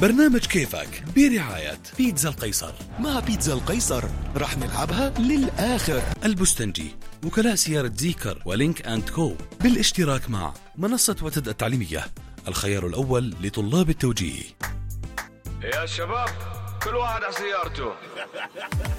برنامج كيفك برعاية بيتزا القيصر. مع بيتزا القيصر راح نلعبها للآخر. البستنجي، وكلاء سيارة زيكر ولينك أند كو، بالاشتراك مع منصة وتد التعليمية، الخيار الأول لطلاب التوجيه. يا شباب كل واحد على سيارته.